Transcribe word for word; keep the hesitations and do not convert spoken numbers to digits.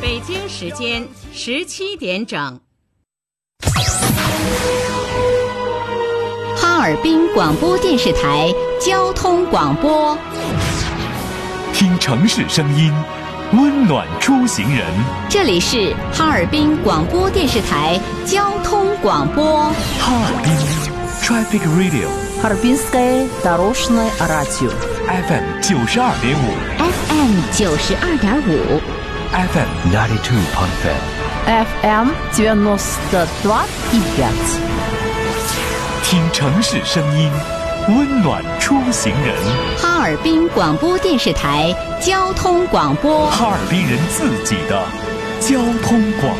北京时间十七点整。 哈尔滨广播电视台交通广播， 听城市声音，温暖出行人。 这里是哈尔滨广播电视台交通广播。 哈尔滨 Traffic Radio， Харбинское дорожное радио F M 九十二点五 F M 九十二点五 F M ninety two point five F M девяносто два и пять。 听城市声音，温暖出行人。 哈尔滨广播电视台交通广播， 哈尔滨人自己的交通广